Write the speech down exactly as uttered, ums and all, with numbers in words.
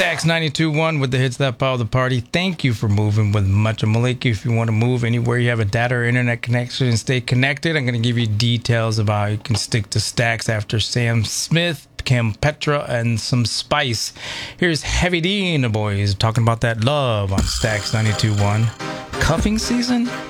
Stax ninety-two point one with the hits that power the party. Thank you for moving with Much Maliki. If you want to move anywhere you have a data or internet connection and stay connected, I'm going to give you details about how you can stick to Stax after Sam Smith, Kim Petra, and some Spice. Here's Heavy D and the boys talking about that love on Stax ninety-two point one. Cuffing season?